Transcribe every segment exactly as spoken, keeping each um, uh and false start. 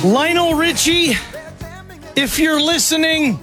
Lionel Richie, if you're listening,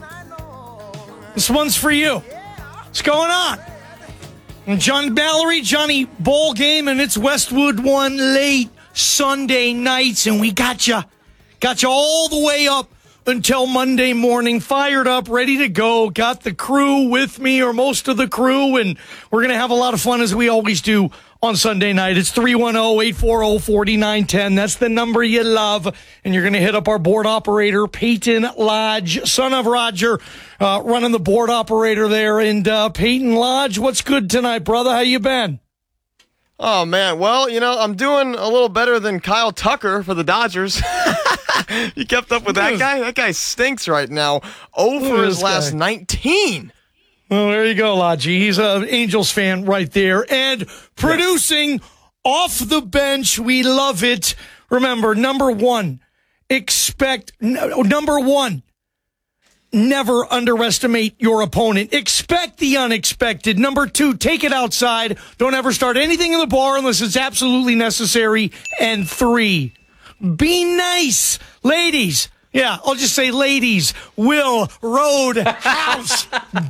this one's for you. What's going on? And John Ballery, Johnny Ball Game, and it's Westwood One late Sunday nights, and we got you, got you all the way up until Monday morning, fired up, ready to go. Got the crew with me, or most of the crew, and we're going to have a lot of fun as we always do on Sunday night. It's three one zero, eight four zero, four nine one zero. That's the number you love. And you're going to hit up our board operator, Peyton Lodge, son of Roger, uh, running the board operator there. And uh, Peyton Lodge, what's good tonight, brother? How you been? Oh, man. Well, you know, I'm doing a little better than Kyle Tucker for the Dodgers. You kept up with that guy? That guy stinks right now. oh for his last nineteen. Well, there you go, Lodgy. He's an Angels fan right there. And producing yes. off the bench, we love it. Remember, number one, expect, no, number one, never underestimate your opponent. Expect the unexpected. Number two, take it outside. Don't ever start anything in the bar unless it's absolutely necessary. And three, be nice. Ladies. Yeah, I'll just say ladies. Will Roadhouse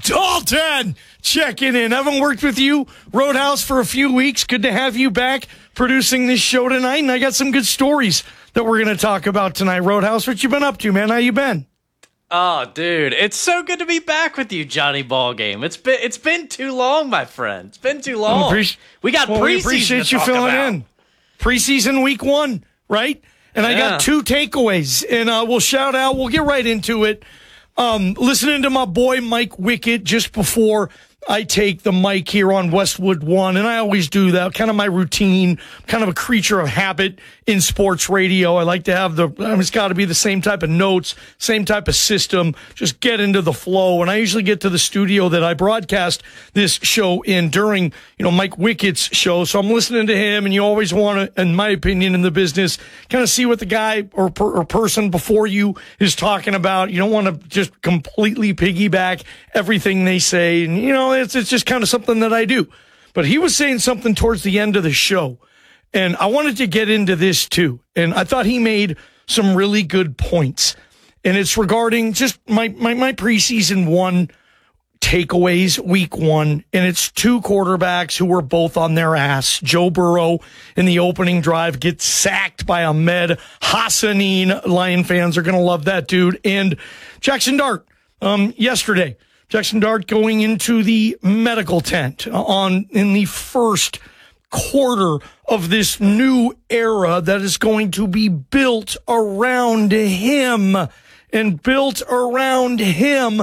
Dalton checking in. Haven't worked with you, Roadhouse, for a few weeks. Good to have you back producing this show tonight. And I got some good stories that we're going to talk about tonight. Roadhouse, what you been up to, man? How you been? Oh, dude, it's so good to be back with you, Johnny Ball Game. It's been it's been too long, my friend. It's been too long. Well, we got well, preseason. We appreciate to you talk filling about. in. Preseason week one, right? And yeah. I got two takeaways, and uh, we'll shout out. We'll get right into it. Um, listening to my boy Mike Wickett just before I take the mic here on Westwood One, and I always do that, kind of my routine, kind of a creature of habit in sports radio. I like to have the, I mean, it's got to be the same type of notes, same type of system, just get into the flow. And I usually get to the studio that I broadcast this show in during, you know, Mike Wickett's show. So I'm listening to him, and you always want to, in my opinion, in the business, kind of see what the guy or, per, or person before you is talking about. You don't want to just completely piggyback everything they say. And, you know, it's, it's just kind of something that I do. But he was saying something towards the end of the show, and I wanted to get into this too. And I thought he made some really good points. And it's regarding just my, my, my preseason one takeaways, week one. And it's two quarterbacks who were both on their ass. Joe Burrow in the opening drive gets sacked by Ahmed Hassanin. Lion fans are going to love that dude. And Jackson Dart, um, yesterday. Jackson Dart going into the medical tent on in the first quarter of this new era that is going to be built around him and built around him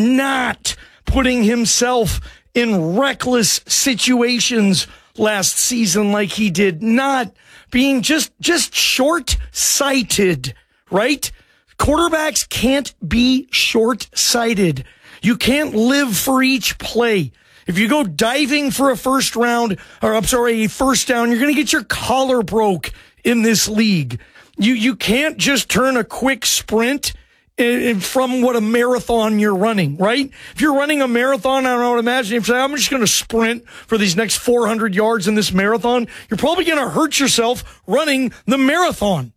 not putting himself in reckless situations last season like he did, not being just just short-sighted, right? Quarterbacks can't be short-sighted. You can't live for each play. If you go diving for a first round, or I'm sorry, a first down, you're going to get your collar broke in this league. You you can't just turn a quick sprint in, from what a marathon you're running, right? If you're running a marathon, I would imagine if you say, I'm just going to sprint for these next four hundred yards in this marathon, you're probably going to hurt yourself running the marathon.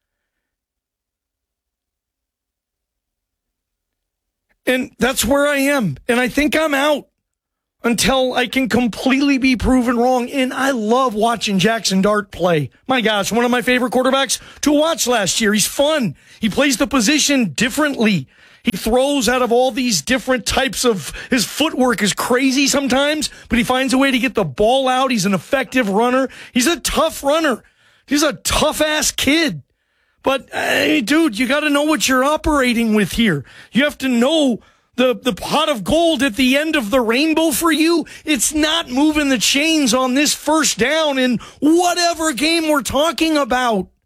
And that's where I am. And I think I'm out until I can completely be proven wrong. And I love watching Jackson Dart play. My gosh, one of my favorite quarterbacks to watch last year. He's fun. He plays the position differently. He throws out of all these different types of, his footwork is crazy sometimes, but he finds a way to get the ball out. He's an effective runner. He's a tough runner. He's a tough-ass kid. But, hey, dude, you got to know what you're operating with here. You have to know the, the pot of gold at the end of the rainbow for you. It's not moving the chains on this first down in whatever game we're talking about.